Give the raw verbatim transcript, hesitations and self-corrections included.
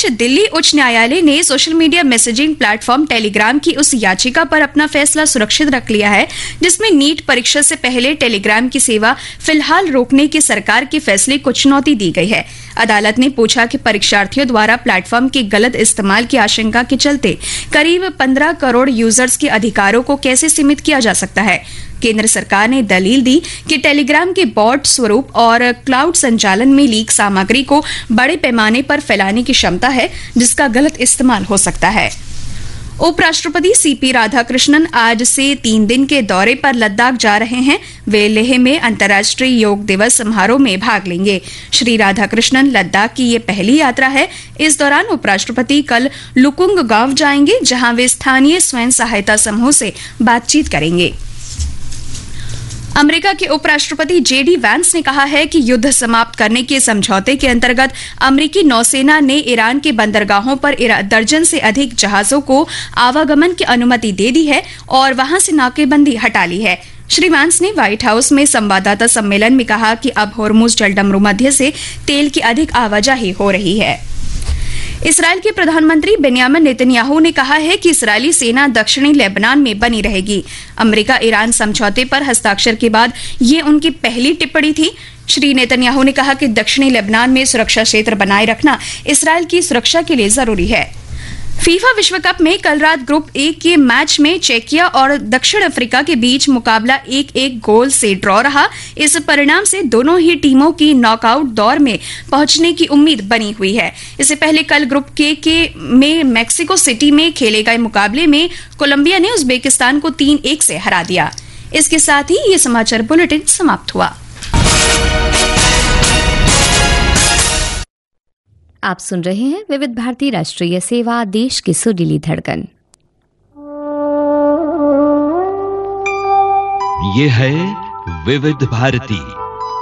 बीच दिल्ली उच्च न्यायालय ने social media messaging platform Telegram की उस याचिका पर अपना फैसला सुरक्षित रख लिया है जिसमें नीट परीक्षा से पहले टेलीग्राम की सेवा फिलहाल रोकने के सरकार के फैसले को चुनौती दी गई है। अदालत ने पूछा कि परीक्षार्थियों द्वारा प्लेटफॉर्म के गलत इस्तेमाल की आशंका के चलते करीब पंद्रह करोड़ यूजर्स के अधिकारों को कैसे सीमित किया जा सकता है। केंद्र सरकार ने दलील दी कि टेलीग्राम के बॉट स्वरूप और क्लाउड संचालन में लीक सामग्री को बड़े पैमाने पर फैलाने की क्षमता है जिसका गलत इस्तेमाल हो सकता है। उपराष्ट्रपति सीपी राधाकृष्णन आज से तीन दिन के दौरे पर लद्दाख जा रहे हैं। वे लेह में अंतर्राष्ट्रीय योग दिवस समारोह में भाग लेंगे। श्री राधाकृष्णन लद्दाख की ये पहली यात्रा है। इस दौरान उपराष्ट्रपति कल लुकुंग गांव जाएंगे जहां वे स्थानीय स्वयं सहायता समूह से बातचीत करेंगे। अमेरिका के उपराष्ट्रपति जेडी वैंस ने कहा है कि युद्ध समाप्त करने के समझौते के अंतर्गत अमेरिकी नौसेना ने ईरान के बंदरगाहों पर दर्जन से अधिक जहाजों को आवागमन की अनुमति दे दी है और वहां से नाकेबंदी हटा ली है। श्री वैंस ने व्हाइट हाउस में संवाददाता सम्मेलन में कहा कि अब होर्मुज जलडमरू मध्य से तेल की अधिक आवाजाही हो रही है। इसराइल के प्रधानमंत्री बेन्यामिन नेतन्याहू ने कहा है कि इस्राएली सेना दक्षिणी लेबनान में बनी रहेगी। अमेरिका ईरान समझौते पर हस्ताक्षर के बाद ये उनकी पहली टिप्पणी थी। श्री नेतन्याहू ने कहा कि दक्षिणी लेबनान में सुरक्षा क्षेत्र बनाए रखना इसराइल की सुरक्षा के लिए जरूरी है। फीफा विश्व कप में कल रात ग्रुप ए के मैच में चेकिया और दक्षिण अफ्रीका के बीच मुकाबला एक एक गोल से ड्रॉ रहा। इस परिणाम से दोनों ही टीमों की नॉकआउट दौर में पहुंचने की उम्मीद बनी हुई है। इससे पहले कल ग्रुप के के में मैक्सिको सिटी में खेले गए मुकाबले में कोलंबिया ने उज्बेकिस्तान को तीन एक से हरा दिया। इसके साथ ही ये समाचार बुलेटिन समाप्त हुआ। आप सुन रहे हैं विविध भारती राष्ट्रीय सेवा, देश की सुरीली धड़कन। ये है विविध भारती।